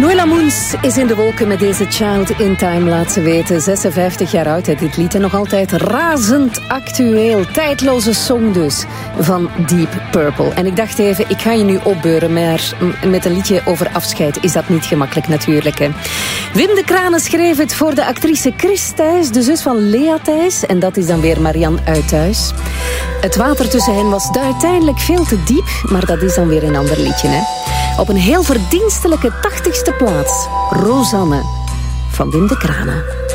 Noëlla Moens is in de wolken met deze Child in Time, laat ze weten. 56 jaar oud, dit lied. En nog altijd razend actueel. Tijdloze song dus, van Deep Purple. En ik dacht even, ik ga je nu opbeuren, maar met een liedje over afscheid is dat niet gemakkelijk natuurlijk. Hè. Wim de Kranen schreef het voor de actrice Chris Thijs, de zus van Lea Thijs. En dat is dan weer Marianne Uithuis. Het water tussen hen was uiteindelijk veel te diep, maar dat is dan weer een ander liedje, hè. Op een heel verdienstelijke 80ste plaats. Rosanne van Wim de Kranen.